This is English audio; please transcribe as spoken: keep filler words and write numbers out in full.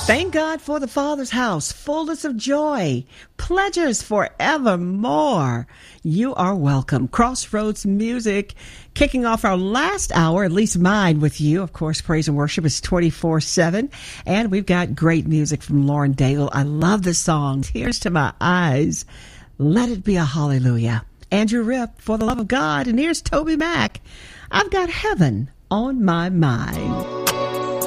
Thank God for the Father's house, fullness of joy, pleasures forevermore. You are welcome. Crossroads Music, kicking off our last hour, at least mine with you. Of course, praise and worship is twenty-four seven. And we've got great music from Lauren Daigle. I love the song, Tears to My Eyes. Let it be a hallelujah. Andrew Ripp, For the Love of God. And here's Toby Mac, I've Got Heaven on My Mind.